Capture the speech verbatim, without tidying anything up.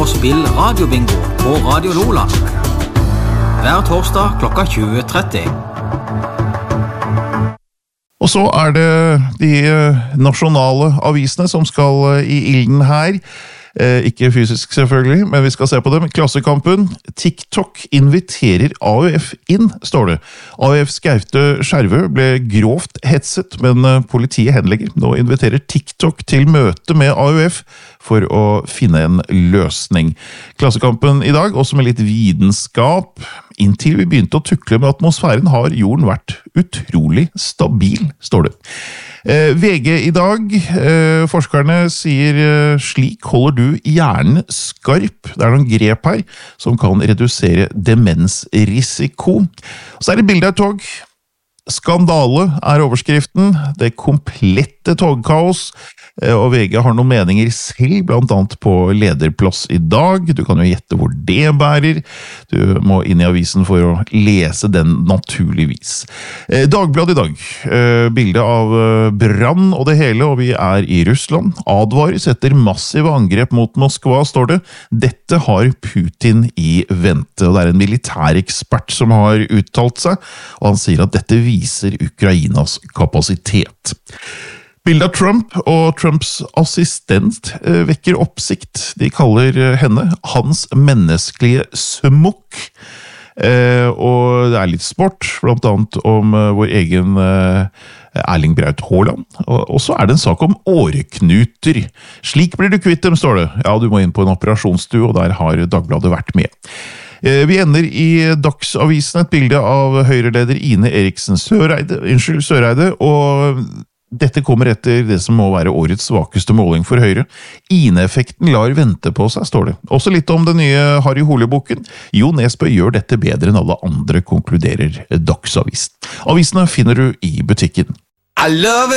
og spill radiobingo på Radio Loland. Hver torsdag klokka tjue tretti. Og så er det de nasjonale avisene som skal i ilden her. Eh, ikke fysisk selvfølgelig, men vi skal se på dem. Klassekampen. TikTok inviterer A U F inn, står det. A U F Skaute Skjervø ble grovt hetset, men politiet henlegger. Nå inviterer TikTok til møte med A U F for å finne en løsning. Klassekampen i dag, også med litt vitenskap. Inntil vi begynte å tukle med atmosfæren har jorden vært utrolig stabil, står det. Eh, V G i dag, eh, forskerne sier eh, slik holder du hjernen skarp. Det er noen grep her som kan redusere demensrisiko. Så er det bilde av et tog. Skandale er overskriften. Det komplette togkaos. Og V G har noen meninger selv, blant annet på lederplass i dag. Du kan jo gjette hvor det bærer. Du må inn i avisen for å lese den naturligvis. Dagbladet i dag. Bilde av brann og det hele, og vi er i Russland. Advares etter massive angrep mot Moskva, står det. Dette har Putin i vente, og det er en militærekspert som har uttalt seg, og han sier at dette viser Ukrainas kapasitet. Bildet av Trump og Trumps assistent vekker oppsikt. De kaller henne hans menneskelige smokk. Og det er litt sport, blant annet om vår egen Erling Braut Haaland. Og så er det en sak om åreknuter. Slik blir du kvitt dem, står det. Ja, du må inn på en operasjonsstue, og der har Dagbladet vært med. Vi ender i Dagsavisen et bilde av Høyre-leder Ine Eriksen Søreide, unnskyld, Søreide, og dette kommer etter det som må være årets svakeste måling for Høyre. Ine-effekten lar vente på seg, står det. Også litt om den nye Harry Hole-boken. Jo Nesbø gjør dette bedre enn alle andre, konkluderer Dagsavisen. Avisene finner du i butikken. I love